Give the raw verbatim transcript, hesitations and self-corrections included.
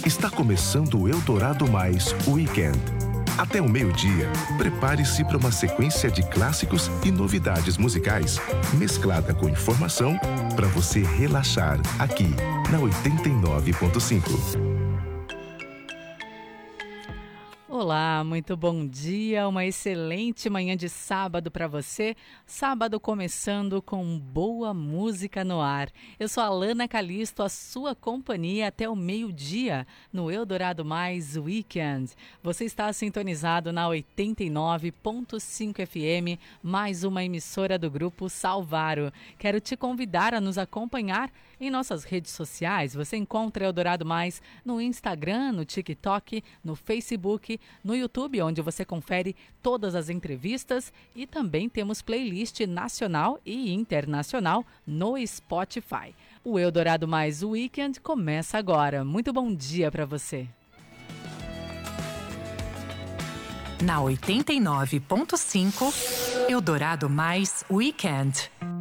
Está começando o Eldorado Mais Weekend. Até o meio-dia, prepare-se para uma sequência de clássicos e novidades musicais, mesclada com informação para você relaxar aqui na oitenta e nove ponto cinco. Olá, muito bom dia, uma excelente manhã de sábado para você. Sábado começando com boa música no ar. Eu sou a Lana Calisto, a sua companhia até o meio-dia no Eldorado Mais Weekend. Você está sintonizado na oitenta e nove ponto cinco F M, mais uma emissora do Grupo Salvaro. Quero te convidar a nos acompanhar em nossas redes sociais. Você encontra Eldorado Mais no Instagram, no TikTok, no Facebook, no YouTube, onde você confere todas as entrevistas, e também temos playlist nacional e internacional no Spotify. O Eldorado Mais Weekend começa agora. Muito bom dia para você. Na oitenta e nove ponto cinco, Eldorado Mais Weekend.